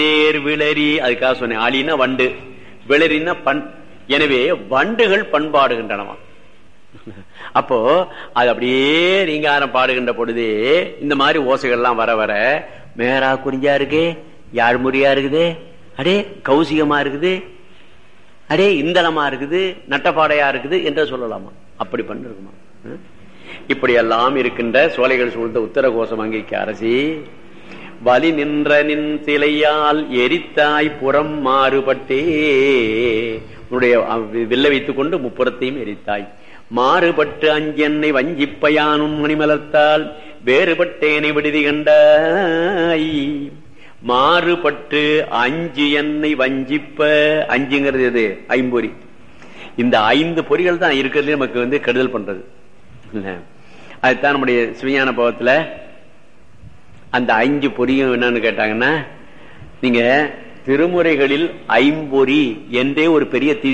விளரி, அதுக்காக சொன்னேன். ஆளினா வண்டு, விளரினா பண். எனவே வண்டுகள் பண்பாடுகின்றனவா. அப்போ அது அப்படியே ரீங்காரம் பாடுகின்ற பொழுதே இந்த மாதிரி ஓசைகள்லாம் வர வர மேரா குறிஞ்சா இருக்கு, யாழ்முறியா இருக்குது, அடே கௌசிகமா இருக்குது, அடே இந்தளமா இருக்குது, நட்டப்பாடையா இருக்குது என்று சொல்லலாமா? அப்படி பண்ணிருக்குமா? இப்படி எல்லாம் இருக்கின்ற சோலைகள் சூழ்ந்த உத்தர கோசம் அங்கிக்கு அரசி, வலி நின்ற நின் சிலையால் எரித்தாய் புறம் மாறுபட்டே, உன்னுடைய வில்ல வைத்துக் கொண்டு முப்புறத்தையும் எரித்தாய். மாறுபட்டு அஞ்சென்னை வஞ்சிப்பயானும் மணிமலர்த்தால் வேறுபட்டேனை விடுதி கண்டாய். மாறுபட்டு அஞ்சு எண்ணெய் வஞ்சிப்ப, அஞ்சுங்கிறது எது? ஐம்பொறி. இந்த 5 பொறிகள் தான் இருக்கிறதுல நமக்கு கெடுதல் பண்றது. அதுதான் நம்முடைய சிவஞான பவத்துல அந்த 5 பொறியும் என்னன்னு கேட்டாங்கன்னா, நீங்க திருமுறைகளில் 5 பொறி என்றே ஒரு பெரிய